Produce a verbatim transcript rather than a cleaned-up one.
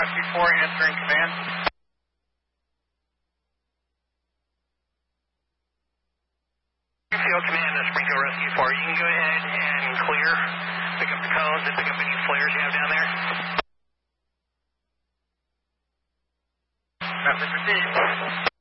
Rescue four answering command. Field Command, this Springfield Rescue four. You can go ahead and clear, pick up the cones and pick up any flares you have down there. Message received.